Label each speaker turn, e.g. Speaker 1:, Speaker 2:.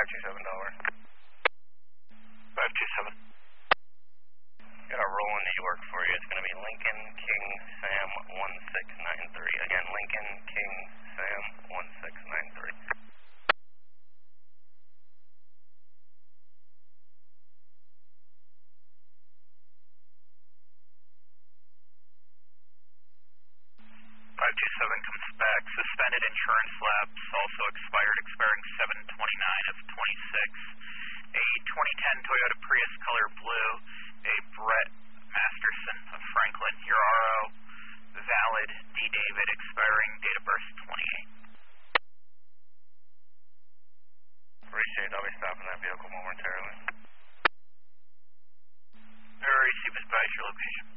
Speaker 1: 527 Delaware.
Speaker 2: 527.
Speaker 1: Got a roll in New York for you. It's going to be Lincoln King Sam 1693. Again, Lincoln King Sam 1693.
Speaker 2: Comes back. Suspended insurance lapse, also expiring 7/29 of 26. A 2010 Toyota Prius color blue, a Brett Masterson of Franklin, your RO, valid, D. David, expiring, date of birth 28.
Speaker 1: Appreciate it. I'll be stopping that vehicle momentarily.
Speaker 2: Receive advise your location.